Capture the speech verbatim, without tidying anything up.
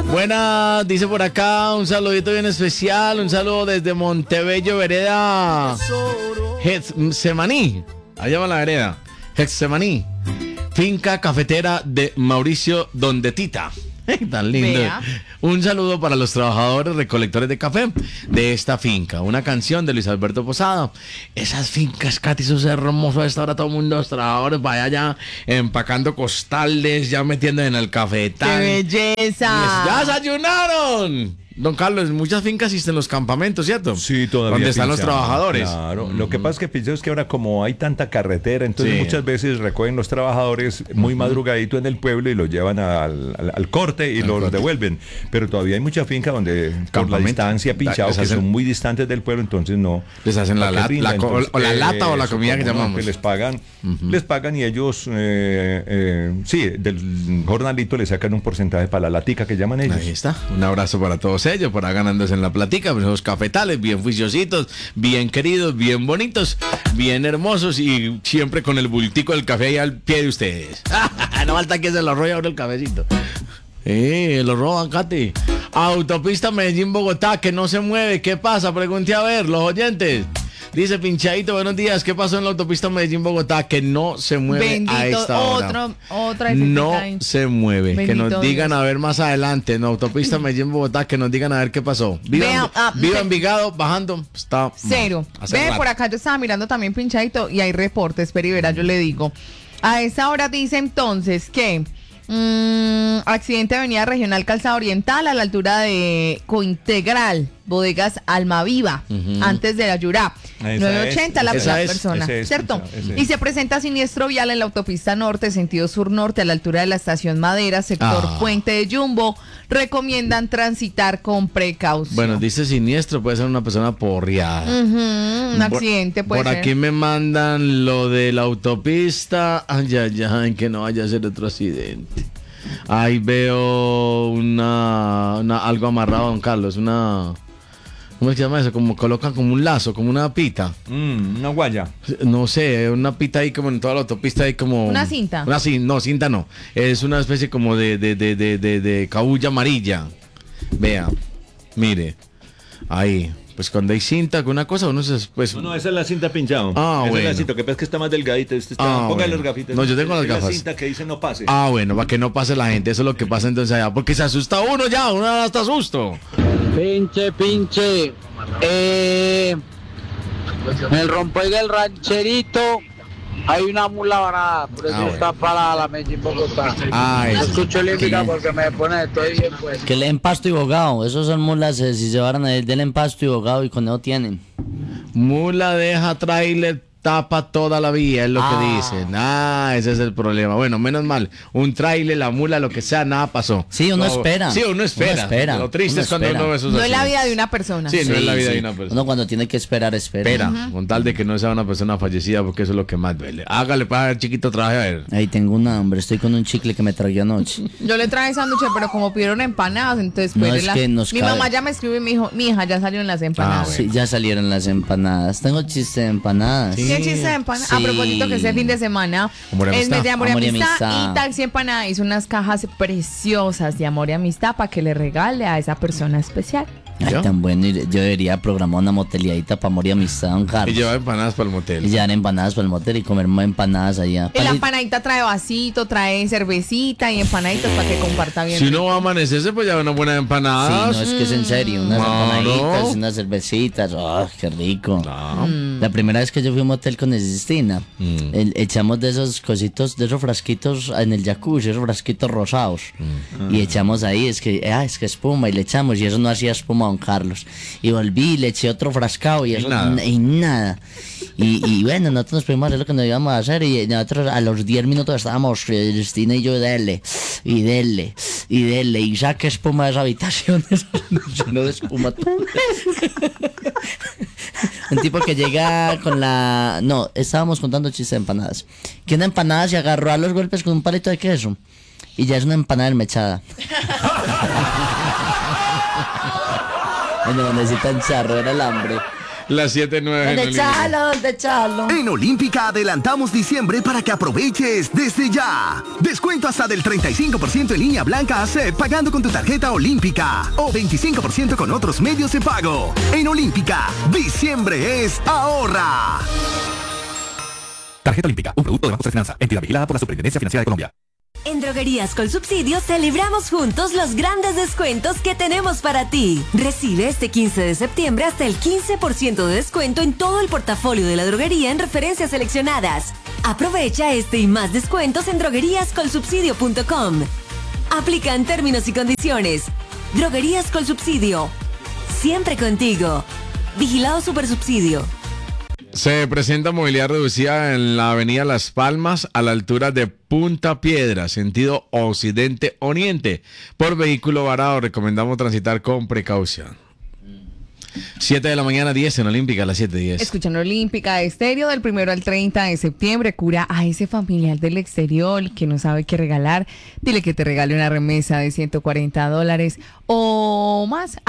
Buenas, dice por acá, un saludito bien especial, un saludo desde Montebello, vereda Getsemaní, allá va la vereda, Getsemaní, finca cafetera de Mauricio Dondetita. Tan lindo. Vea. Un saludo para los trabajadores recolectores de café de esta finca. Una canción de Luis Alberto Posada. Esas fincas, Katy, eso es hermoso. A esta hora todo el mundo, los trabajadores, vaya ya empacando costales, ya metiendo en el cafetal. ¡Qué belleza! ¡Ya desayunaron! Don Carlos, muchas fincas existen los campamentos, ¿cierto? Sí, todavía. Donde están pincha, los trabajadores. Claro. Mm. Lo que pasa es que pienso es que ahora como hay tanta carretera, entonces sí. muchas veces recogen los trabajadores muy uh-huh. madrugadito en el pueblo y los llevan al, al, al corte y al los corte. devuelven. Pero todavía hay mucha finca donde por la distancia pinchados, que son muy distantes del pueblo, entonces no. Les hacen la, la, la, entonces, o la lata eh, o la comida que llamamos. Que les pagan, uh-huh. les pagan y ellos, eh, eh, sí, del jornalito le sacan un porcentaje para la latica que llaman ellos. Ahí está. Un abrazo para todos ellos, por ganándose en la platica, pues esos cafetales bien juiciositos, bien queridos, bien bonitos, bien hermosos y siempre con el bultico del café ahí al pie de ustedes. No falta que se lo robe ahora el cafecito. Eh, lo roban, Katy. Autopista Medellín-Bogotá, que no se mueve. ¿Qué pasa? Pregunte a ver, los oyentes. Dice Pinchadito, buenos días. ¿Qué pasó en la autopista Medellín-Bogotá? Que no se mueve. Bendito, a esta hora. Otro, otra no se mueve. Bendito, que nos digan Dios. A ver más adelante en la autopista Medellín-Bogotá, que nos digan a ver qué pasó. Viva, Vea, ah, viva Envigado, bajando, está cero. Ve, por acá yo estaba mirando también Pinchadito y hay reportes, pero y verá, yo le digo. A esa hora dice entonces que mmm, accidente de avenida regional Calzada Oriental a la altura de Cointegral, bodegas Almaviva, uh-huh. antes de la Yurá. nueve ochenta la, la es, persona, es, ¿cierto? Esa, esa. Y se presenta siniestro vial en la autopista norte, sentido sur-norte, a la altura de la estación Madera, sector ah. Puente de Jumbo. Recomiendan transitar con precaución. Bueno, dice siniestro, puede ser una persona porreada. Uh-huh, un accidente por, puede por ser. Por aquí me mandan lo de la autopista. Ay, ay, ay, que no vaya a ser otro accidente. Ahí veo una, una algo amarrado, don Carlos, una... ¿Cómo es que se llama eso? Como colocan como un lazo, como una pita. Mm, una guaya. No sé, una pita ahí como en toda la autopista hay como... ¿Una cinta? Una cinta, no, cinta no. Es una especie como de, de, de, de, de, de cabulla amarilla. Vea, mire, ahí. Pues cuando hay cinta con una cosa, uno se... Pues... No, no, esa es la cinta pinchado. Ah, esa bueno. es la cinta, que pasa que está más delgadita. Usted está... Ah, Póngale bueno. las gafitas. No, yo tengo las es gafas. la cinta que dice no pase. Ah, bueno, para que no pase la gente. Eso es lo que pasa entonces allá. Porque se asusta uno ya, uno hasta asusto. Pinche, pinche. Eh, en el Rompoy del Rancherito hay una mula varada, por eso ah, bueno. está parada la Medellín Bogotá. Ah, no escucho lírica porque me pone estoy bien pues. Que le den pasto y bogado, esos son mulas, eh, si se van a denle pasto y bogado y con eso tienen. Mula deja tráiler, tapa toda la vía, es lo ah. que dicen. Ah, ese es el problema. Bueno, menos mal, un tráiler, la mula, lo que sea, nada pasó. Sí, uno no, espera. Sí, uno espera. Uno espera. Lo triste uno es cuando espera. uno ve esos No es la vida de una persona. Sí, sí no es la vida sí. de una persona. Uno cuando tiene que esperar, espera. Espera, uh-huh. con tal de que no sea una persona fallecida, porque eso es lo que más duele. Hágale para ver, chiquito, traje a ver. Ahí tengo un hambre, estoy con un chicle que me tragué anoche. Yo le traje sándwich, pero como pidieron empanadas, entonces no, pues es la... que nos mi cabe. mamá ya me escribió y me dijo, mi hija, ya salieron las empanadas. Ah, bueno. Sí, ya salieron las empanadas. Tengo chiste de empanadas. Sí. ¿Qué chiste de empanadas? Sí. A propósito que ese fin de semana es mes de amor y amistad, amistad y Taxi Empanada hizo unas cajas preciosas de amor y amistad para que le regale a esa persona especial. Ay, ¿yo? Tan bueno, yo debería programar una moteliadita para amor y amistad, don Carlos. Y llevar empanadas para el motel. Y llevar empanadas para el motel y comer más empanadas allá. Y la empanadita trae vasito, trae cervecita y empanaditas para que comparta bien. Si uno va a amanecerse, pues ya una buena empanada. Sí, no, es que es en serio, unas claro. empanaditas, unas cervecitas, oh, qué rico. No. Mm. La primera vez que yo fui a un motel con Cristina, mm. el, echamos de esos cositos, de esos frasquitos en el jacuzzi, esos frasquitos rosados, mm. y echamos ahí, es que, ah, es que espuma, y le echamos, y eso no hacía espuma, don Carlos. Y volví, le eché otro frascado, y eso, y nada. Y, nada. Y, y bueno, nosotros nos fuimos a hacer lo que nos íbamos a hacer, y nosotros a los diez minutos estábamos, Cristina y yo, dele, y dele, y dele, y saque espuma de esa habitación, lleno de espuma. Un tipo que llega con la... No, estábamos contando chistes de empanadas. Que una empanada se agarró a los golpes con un palito de queso. Y ya es una empanada desmechada. Bueno, necesitan charro, era el hambre. Las siete nueve. ¿Dónde echarlo? ¿Dónde echarlo? En Olímpica adelantamos diciembre para que aproveches desde ya. Descuento hasta del treinta y cinco por ciento en línea blanca A C E P pagando con tu tarjeta Olímpica o veinticinco por ciento con otros medios de pago. En Olímpica, diciembre es ahorra. Tarjeta Olímpica, un producto de Banco de Finanza, entidad vigilada por la Superintendencia Financiera de Colombia. En Droguerías con Subsidio celebramos juntos los grandes descuentos que tenemos para ti. Recibe este quince de septiembre hasta el quince por ciento de descuento en todo el portafolio de la droguería en referencias seleccionadas. Aprovecha este y más descuentos en droguerías col subsidio punto com. Aplican términos y condiciones. Droguerías con Subsidio. Siempre contigo. Vigilado Supersubsidio. Se presenta movilidad reducida en la avenida Las Palmas a la altura de Punta Piedra, sentido occidente-oriente. Por vehículo varado recomendamos transitar con precaución. siete de la mañana, diez en Olímpica, a las siete diez. Escuchan Olímpica Estéreo del primero al treinta de septiembre. Cura a ese familiar del exterior que no sabe qué regalar. Dile que te regale una remesa de ciento cuarenta dólares o más.